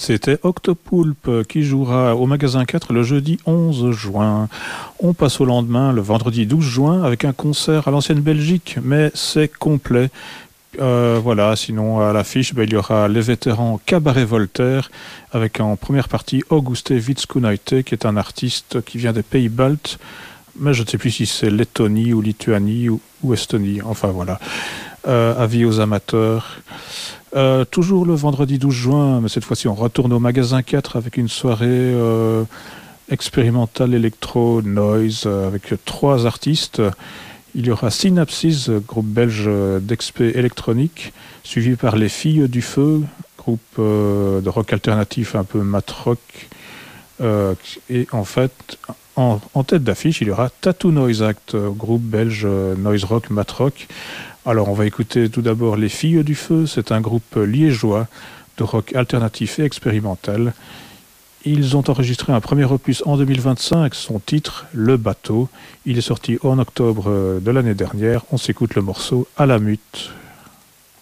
C'était Octopoulpe qui jouera au magasin 4 le jeudi 11 juin. On passe au lendemain, le vendredi 12 juin, avec un concert à l'ancienne Belgique, mais c'est complet. Voilà, sinon à l'affiche, il y aura les vétérans Cabaret Voltaire, avec en première partie Auguste Vitskunaite, qui est un artiste qui vient des pays baltes, mais je ne sais plus si c'est Lettonie ou Lituanie ou Estonie, enfin voilà. Avis aux amateurs. Toujours le vendredi 12 juin, mais cette fois-ci on retourne au magasin 4 avec une soirée expérimentale électro-noise avec 3 artistes. Il y aura Synapsis, groupe belge d'expé électronique, suivi par Les Filles du Feu, groupe de rock alternatif un peu mat rock. Et en fait, en tête d'affiche, il y aura Tattoo Noise Act, groupe belge noise rock, mat rock. Alors, on va écouter tout d'abord Les Filles du Feu. C'est un groupe liégeois de rock alternatif et expérimental. Ils ont enregistré un premier opus en 2025, son titre Le Bateau. Il est sorti en octobre de l'année dernière. On s'écoute le morceau À la mute.